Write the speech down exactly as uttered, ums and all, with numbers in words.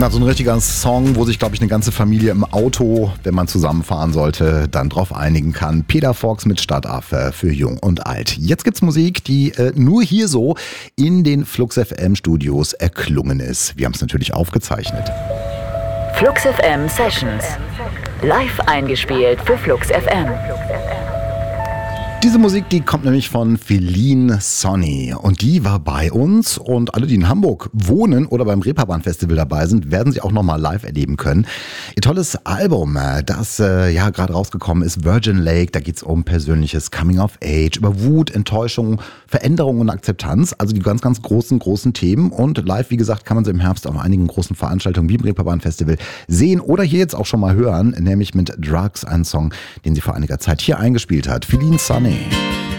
Na, so ein richtiger Song, wo sich, glaube ich, eine ganze Familie im Auto, wenn man zusammenfahren sollte, dann drauf einigen kann. Peter Fox mit Stadtaffe für Jung und Alt. Jetzt gibt's Musik, die äh, nur hier so in den Flux F M Studios erklungen ist. Wir haben es natürlich aufgezeichnet. Flux F M Sessions. Live eingespielt für Flux F M. Diese Musik, die kommt nämlich von Feline Sonny und die war bei uns und alle, die in Hamburg wohnen oder beim Reeperbahn Festival dabei sind, werden sie auch nochmal live erleben können. Ihr tolles Album, das äh, ja gerade rausgekommen ist, Virgin Lake, da geht es um persönliches Coming of Age, über Wut, Enttäuschung, Veränderung und Akzeptanz, also die ganz, ganz großen, großen Themen und live, wie gesagt, kann man sie im Herbst auf einigen großen Veranstaltungen wie im Reeperbahn Festival sehen oder hier jetzt auch schon mal hören, nämlich mit Drugs, einen Song, den sie vor einiger Zeit hier eingespielt hat. Feline Sonny.